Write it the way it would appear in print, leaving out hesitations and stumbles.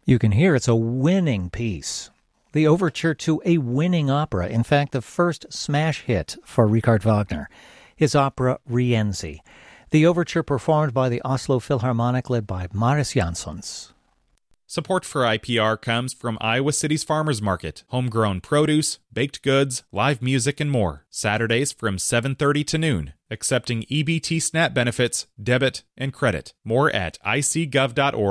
You can hear it's a winning piece. The overture to a winning opera, in fact, the first smash hit for Richard Wagner, his opera Rienzi. The overture performed by the Oslo Philharmonic led by Marius Jansons. Support for IPR comes from Iowa City's Farmers Market. Homegrown produce, baked goods, live music, and more. Saturdays from 7:30 to noon. Accepting EBT SNAP benefits, debit, and credit. More at icgov.org.